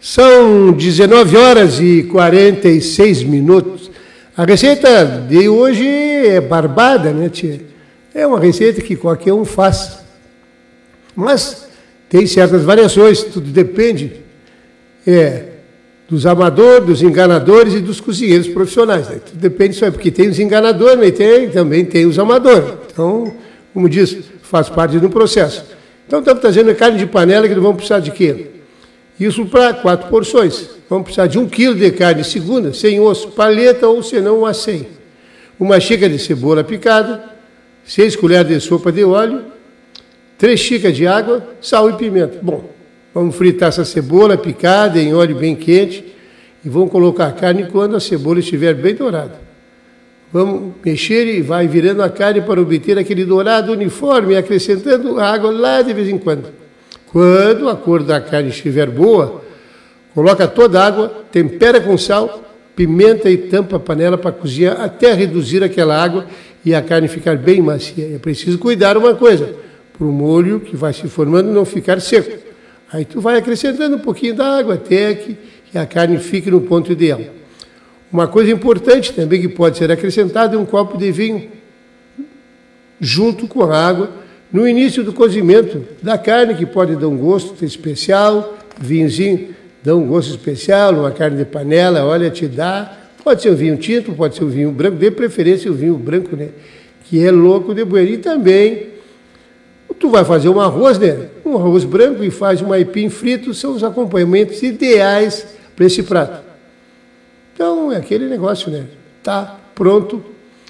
São 19 horas e 46 minutos. A receita de hoje é barbada, né, tia? É uma receita que qualquer um faz. Mas tem certas variações, tudo depende dos amadores, dos enganadores e dos cozinheiros profissionais. Né? Tudo depende disso aí, porque tem os enganadores, mas também tem os amadores. Então, como diz, faz parte do processo. Então, estamos trazendo carne de panela que nós vamos precisar de quê? Isso para 4 porções. Vamos precisar de 1 quilo de carne segunda, sem osso, paleta ou senão a 100. Uma xícara de cebola picada, 6 colheres de sopa de óleo, 3 xícaras de água, sal e pimenta. Bom, vamos fritar essa cebola picada em óleo bem quente e vamos colocar a carne quando a cebola estiver bem dourada. Vamos mexer e vai virando a carne para obter aquele dourado uniforme, acrescentando água lá de vez em quando. Quando a cor da carne estiver boa, coloca toda a água, tempera com sal, pimenta e tampa a panela para cozinhar até reduzir aquela água e a carne ficar bem macia. É preciso cuidar uma coisa, para o molho que vai se formando não ficar seco. Aí tu vai acrescentando um pouquinho da água até que a carne fique no ponto ideal. Uma coisa importante também que pode ser acrescentada é um copo de vinho junto com a água no início do cozimento da carne, que pode dar um gosto especial. Vinhozinho dá um gosto especial, uma carne de panela, olha, te dá. Pode ser um vinho tinto, pode ser um vinho branco, de preferência o vinho branco, né? Que é louco de bueno. E também, tu vai fazer um arroz, né? Um arroz branco e faz um aipim frito, são os acompanhamentos ideais para esse prato. Então, é aquele negócio, né? Tá pronto.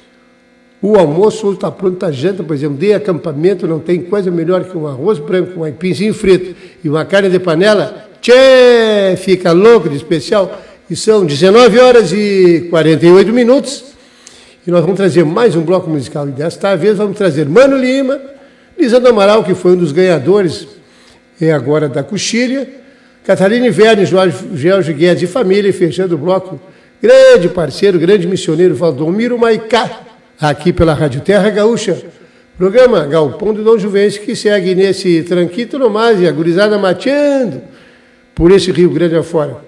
O almoço está pronto, a janta, por exemplo, de acampamento, não tem coisa melhor que um arroz branco, um aipinzinho frito e uma carne de panela. Tchê, fica louco de especial. E são 19 horas e 48 minutos. E nós vamos trazer mais um bloco musical. E desta vez vamos trazer Mano Lima, Lisandro Amaral, que foi um dos ganhadores agora da Coxilha, Catarina Iverne, Jorge Guedes e família, e fechando o bloco, grande parceiro, grande missioneiro, Valdomiro Maicá, aqui pela Rádio Terra Gaúcha. Programa Galpão do Dom Juvencio, que segue nesse tranquito no mais, e a gurizada mateando por esse Rio Grande afora.